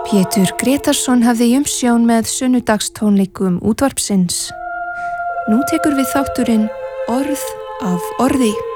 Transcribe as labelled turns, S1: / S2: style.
S1: Pétur Gretarsson hafði umsjón með sunnudagstónleikum útvarpsins. Nú tekur við þátturinn Orð af orði.